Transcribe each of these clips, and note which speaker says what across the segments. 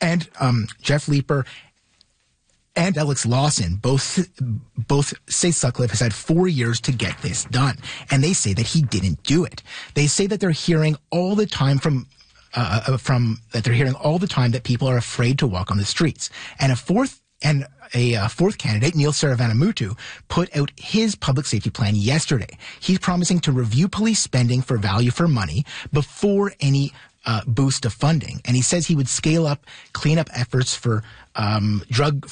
Speaker 1: And Jeff Leeper and Alex Lawson both say Sutcliffe has had 4 years to get this done. And they say that he didn't do it. They say that they're hearing all the time that people are afraid to walk on the streets. And a fourth candidate, Neil Saravanamuttu, put out his public safety plan yesterday. He's promising to review police spending for value for money before any boost of funding, and he says he would scale up cleanup efforts for drug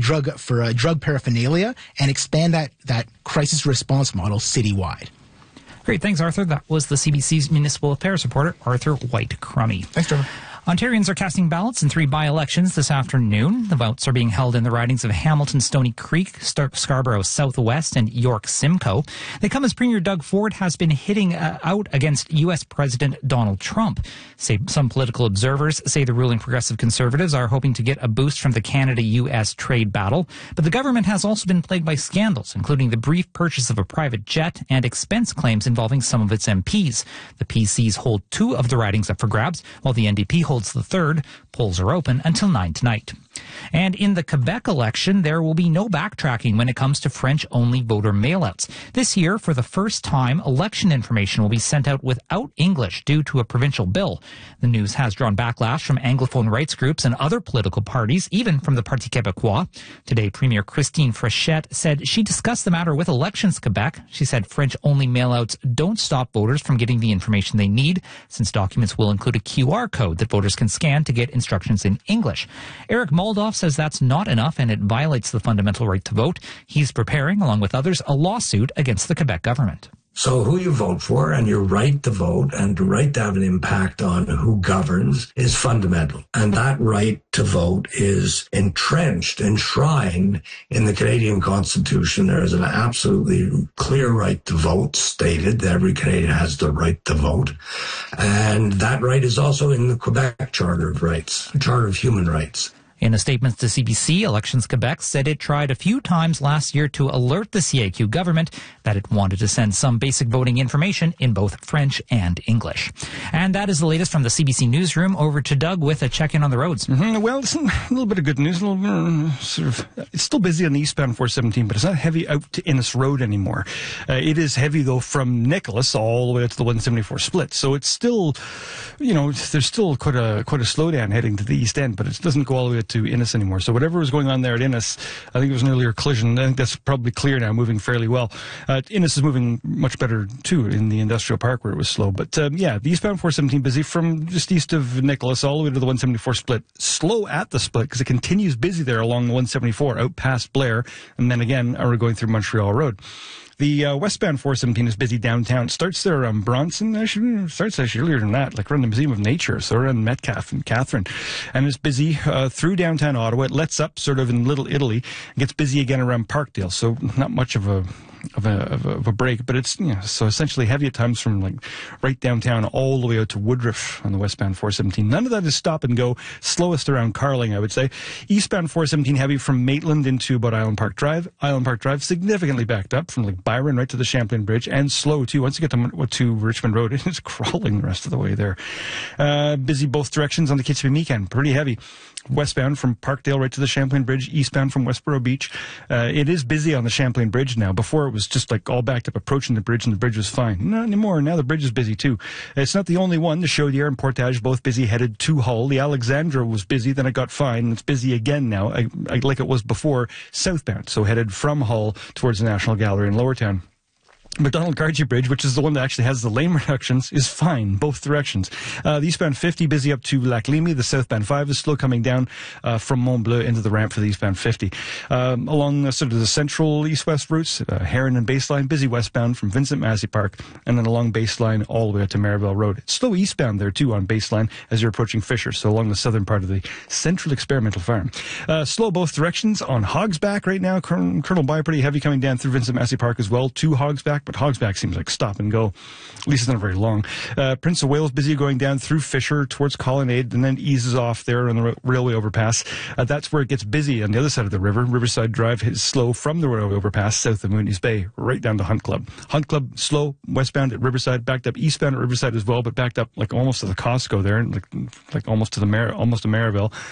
Speaker 1: paraphernalia and expand that crisis response model citywide.
Speaker 2: Great, thanks, Arthur. That was the CBC's municipal affairs reporter, Arthur White-Crummy.
Speaker 1: Thanks, Trevor.
Speaker 2: Ontarians are casting ballots in 3 by-elections this afternoon. The votes are being held in the ridings of Hamilton, Stony Creek, Scarborough Southwest, and York Simcoe. They come as Premier Doug Ford has been hitting out against U.S. President Donald Trump. Some political observers say the ruling Progressive Conservatives are hoping to get a boost from the Canada-U.S. trade battle. But the government has also been plagued by scandals, including the brief purchase of a private jet and expense claims involving some of its MPs. The PCs hold 2 of the ridings up for grabs, while the NDP holds the 3rd. Polls are open until 9 tonight. And in the Quebec election, there will be no backtracking when it comes to French-only voter mailouts. This year, for the first time, election information will be sent out without English due to a provincial bill. The news has drawn backlash from Anglophone rights groups and other political parties, even from the Parti Québécois. Today, Premier Christine Fréchette said she discussed the matter with Elections Quebec. She said French-only mailouts don't stop voters from getting the information they need, since documents will include a QR code that voters can scan to get instructions in English. Eric Moldoff says that's not enough and it violates the fundamental right to vote. He's preparing, along with others, a lawsuit against the Quebec government.
Speaker 3: So who you vote for and your right to vote and the right to have an impact on who governs is fundamental. And that right to vote is entrenched, enshrined in the Canadian Constitution. There is an absolutely clear right to vote stated that every Canadian has the right to vote. And that right is also in the Quebec Charter of Rights, Charter of Human Rights.
Speaker 2: In a statement to CBC, Elections Quebec said it tried a few times last year to alert the CAQ government that it wanted to send some basic voting information in both French and English. And that is the latest from the CBC newsroom. Over to Doug with a check-in on the roads.
Speaker 4: Well, a little bit of good news. It's still busy on the eastbound 417, but it's not heavy out to Innes Road anymore. It is heavy, though, from Nicholas all the way to the 174 split. So it's still, there's still quite a slowdown heading to the east end, but it doesn't go all the way to Innes anymore. So whatever was going on there at Innes, I think it was an earlier collision. I think that's probably clear now, moving fairly well. Innes is moving much better too in the industrial park where it was slow. But the eastbound 417 busy from just east of Nicholas all the way to the 174 split. Slow at the split because it continues busy there along the 174 out past Blair, and then again we're going through Montreal Road. The westbound 417 is busy downtown. It starts there on Bronson. Starts actually earlier than that, like around the Museum of Nature, so around Metcalfe and Catherine. And it's busy through downtown Ottawa. It lets up sort of in Little Italy and gets busy again around Parkdale. So not much of a break, but it's so essentially heavy at times from like right downtown all the way out to Woodruff on the westbound 417. None of that is stop and go. Slowest around Carling, I would say. Eastbound 417 heavy from Maitland into about Island Park Drive. Island Park Drive significantly backed up from like Byron right to the Champlain Bridge, and slow too. Once you get to Richmond Road, it's crawling the rest of the way there. Busy both directions on the Kitchener Meekan. Pretty heavy. Westbound from Parkdale right to the Champlain Bridge, eastbound from Westboro Beach. It is busy on the Champlain Bridge now. Before it was just like all backed up approaching the bridge and the bridge was fine. Not anymore. Now the bridge is busy too. It's not the only one. The Chaudière and Portage both busy headed to Hull. The Alexandra was busy, then it got fine. It's busy again now, like it was before, southbound. So headed from Hull towards the National Gallery in Lowertown. McDonald Cartier Bridge, which is the one that actually has the lane reductions, is fine, both directions. The eastbound 50 busy up to Lac Limy. The southbound 5 is slow coming down from Mont Bleu into the ramp for the eastbound 50. Along sort of the central east-west routes, Heron and Baseline, busy westbound from Vincent Massey Park, and then along Baseline all the way up to Maribel Road. It's slow eastbound there, too, on Baseline as you're approaching Fisher, so along the southern part of the Central Experimental Farm. Slow both directions on Hogsback right now. Colonel By pretty heavy coming down through Vincent Massey Park as well to Hogsback, but Hogsback seems like stop and go. At least it's not very long. Prince of Wales busy going down through Fisher towards Colonnade and then eases off there on the railway overpass. That's where it gets busy on the other side of the river. Riverside Drive is slow from the railway overpass south of Mooney's Bay right down to Hunt Club. Hunt Club slow westbound at Riverside, backed up eastbound at Riverside as well, but backed up like almost to the Costco there, like almost to Maryville.